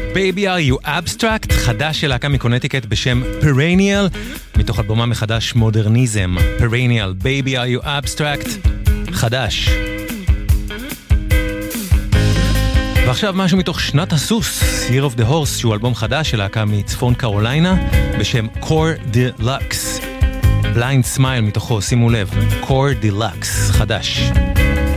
Baby Are You Abstract, חדש של להקה מקונטיקט בשם Perennial, מתוך אלבומה מחדש מודרניזם. Perennial, Baby Are You Abstract, חדש. ועכשיו משהו מתוך שנת הסוס, Year of the Horse, שהוא אלבום חדש של להקה מצפון קרוליינה, בשם Core Deluxe. Blind Smile מתוכו, שימו לב, Core Deluxe, חדש.